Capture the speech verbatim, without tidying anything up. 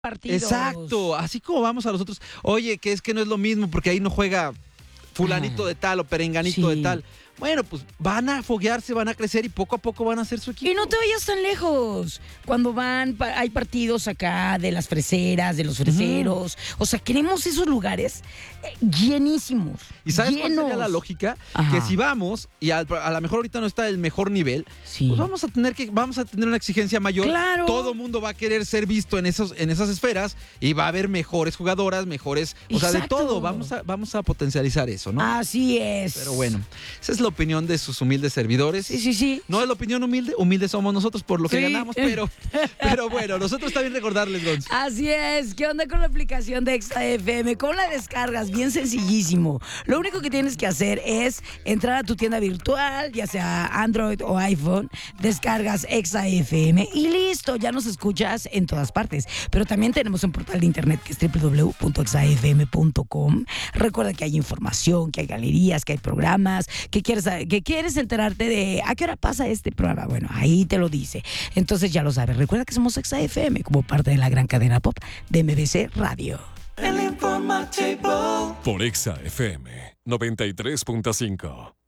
partidos. Exacto, así como vamos a los otros. Oye, que es que no es lo mismo porque ahí no juega fulanito Ah, de tal o perenganito sí. de tal. Bueno, pues van a foguearse, van a crecer y poco a poco van a hacer su equipo. Y no te vayas tan lejos. Cuando van, pa- hay partidos acá de las freseras, de los freseros. O sea, queremos esos lugares eh, llenísimos. ¿Y sabes cuál llenos. sería la lógica? Ajá. Que si vamos y a, a lo mejor ahorita no está el mejor nivel, Sí. pues vamos a tener que vamos a tener una exigencia mayor. Claro. Todo mundo va a querer ser visto en esos en esas esferas y va a haber mejores jugadoras, mejores, o sea, de Exacto. todo. Vamos a vamos a potencializar eso, ¿no? Así es. Pero bueno, esa es la opinión de sus humildes servidores. Sí, sí, sí. No es la opinión humilde, humildes somos nosotros por lo que Sí. ganamos, pero, pero bueno, nosotros también recordarles, Gonz. Así es. ¿Qué onda con la aplicación de Exa F M? ¿Cómo la descargas? Bien sencillísimo. Lo único que tienes que hacer es entrar a tu tienda virtual, ya sea Android o iPhone, descargas Exa F M y listo, ya nos escuchas en todas partes. Pero también tenemos un portal de internet que es doble u doble u doble u punto exa f m punto com. Recuerda que hay información, que hay galerías, que hay programas, que quieres, que quieres enterarte de a qué hora pasa este programa. Bueno, ahí te lo dice. Entonces ya lo sabes. Recuerda que somos Exa F M como parte de la gran cadena pop de M B C Radio. El informativo por Exa F M noventa y tres punto cinco.